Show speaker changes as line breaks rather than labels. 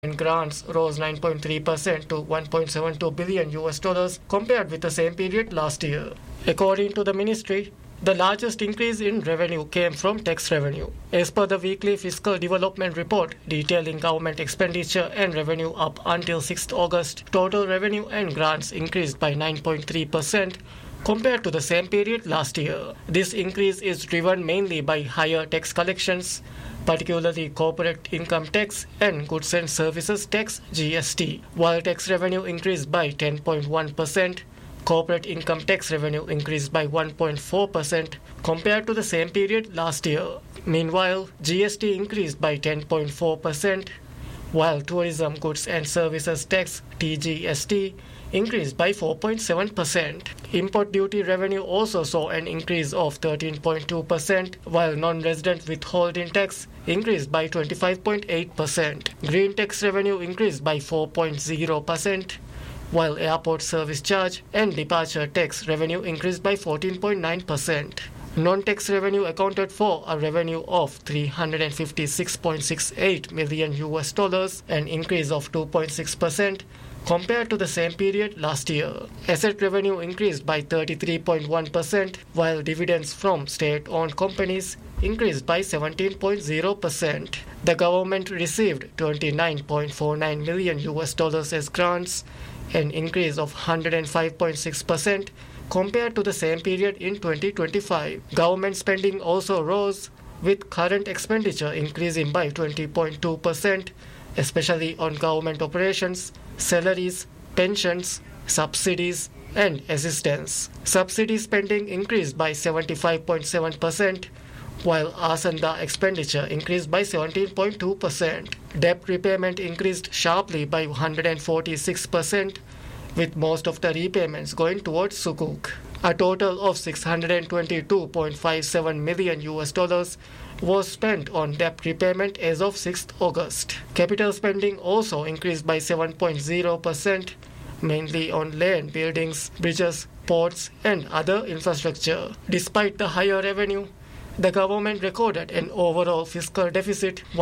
and grants rose 9.3% to $1.72 billion compared with the same period last year. According to the ministry, the largest increase in revenue came from tax revenue. As per the weekly fiscal development report detailing government expenditure and revenue up until 6th August, total revenue and grants increased by 9.3% compared to the same period last year. This increase is driven mainly by higher tax collections, particularly corporate income tax and goods and services tax (GST). While tax revenue increased by 10.1%, corporate income tax revenue increased by 1.4% compared to the same period last year. Meanwhile, GST increased by 10.4%, while tourism goods and services tax (TGST) increased by 4.7%. Import duty revenue also saw an increase of 13.2%, while non-resident withholding tax increased by 25.8%. Green tax revenue increased by 4.0%, while airport service charge and departure tax revenue increased by 14.9%. Non-tax revenue accounted for a revenue of $356.68 million, an increase of 2.6% compared to the same period last year. Asset revenue increased by 33.1%, while dividends from state-owned companies increased by 17.0%. The government received $29.49 million as grants, an increase of 105.6% compared to the same period in 2025. Government spending also rose, with current expenditure increasing by 20.2%, especially on government operations, salaries, pensions, subsidies, and assistance. Subsidy spending increased by 75.7%, while Asanda expenditure increased by 17.2%. Debt repayment increased sharply by 146%, with most of the repayments going towards Sukuk. A total of $622.57 million was spent on debt repayment as of 6th August. Capital spending also increased by 7.0%, mainly on land, buildings, bridges, ports, and other infrastructure. Despite the higher revenue, the government recorded an overall fiscal deficit